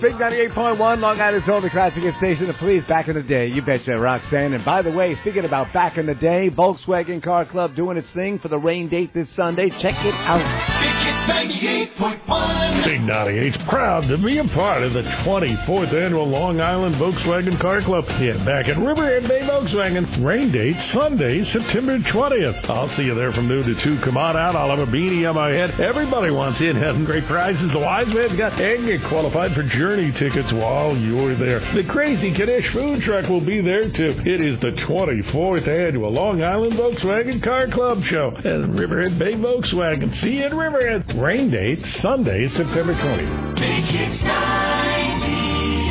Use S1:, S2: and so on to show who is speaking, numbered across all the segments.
S1: Big 98.1, Long Island's only classic station. The Police, back in the day. You betcha, Roxanne. And by the way, speaking about back in the day, Volkswagen Car Club doing its thing for the rain date this Sunday. Check it out.
S2: Big Hits 98.1.
S3: Big 98's proud to be a part of the 24th annual Long Island Volkswagen Car Club. Yeah, back at Riverhead Bay Volkswagen. Rain date Sunday, September 20th. I'll see you there from noon to 2. Come on out. I'll have a beanie on my head. Everybody wants in, having great prizes. The Wise Man's got, and get qualified for Journey tickets while you're there. The Crazy Kadish food truck will be there too. It is the 24th annual Long Island Volkswagen Car Club show at Riverhead Bay Volkswagen. See you at Riverhead. Rain date Sunday, September 20th.
S2: Big Hits 98.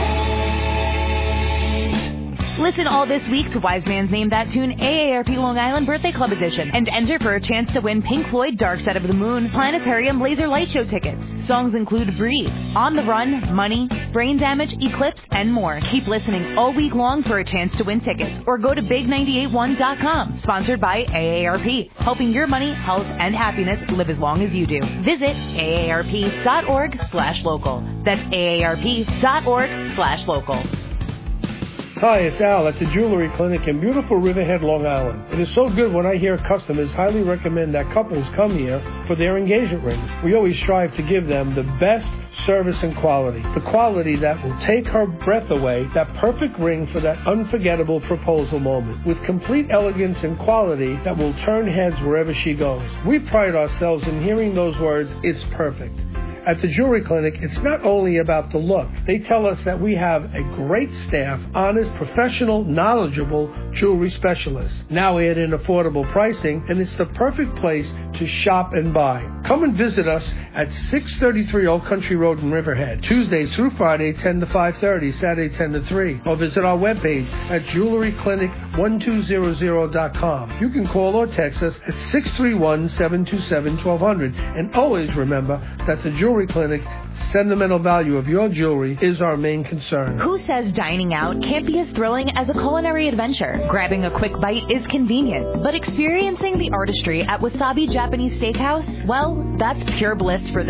S4: Listen all this week to Wise Man's Name That Tune AARP Long Island Birthday Club Edition and enter for a chance to win Pink Floyd Dark Side of the Moon Planetarium Laser Light Show tickets. Songs include Breathe, On the Run, Money, Brain Damage, Eclipse, and more. Keep listening all week long for a chance to win tickets or go to big981.com. Sponsored by AARP, helping your money, health, and happiness live as long as you do. Visit aarp.org/local. That's aarp.org/local.
S5: Hi, it's Al at the Jewelry Clinic in beautiful Riverhead, Long Island. It is so good when I hear customers highly recommend that couples come here for their engagement rings. We always strive to give them the best service and quality. The quality that will take her breath away, that perfect ring for that unforgettable proposal moment. With complete elegance and quality that will turn heads wherever she goes. We pride ourselves in hearing those words, "It's perfect." At the Jewelry Clinic, it's not only about the look. They tell us that we have a great staff, honest, professional, knowledgeable jewelry specialists. Now add in affordable pricing, and it's the perfect place to shop and buy. Come and visit us at 633 Old Country Road in Riverhead, Tuesdays through Friday, 10 to 5:30, Saturday, 10 to 3. Or visit our webpage at jewelryclinic1200.com. You can call or text us at 631-727-1200. And always remember that the Jewelry Clinic, sentimental value of your jewelry is our main concern.
S4: Who says dining out can't be as thrilling as a culinary adventure? Grabbing a quick bite is convenient, but experiencing the artistry at Wasabi Japanese Steakhouse, well, that's pure bliss for the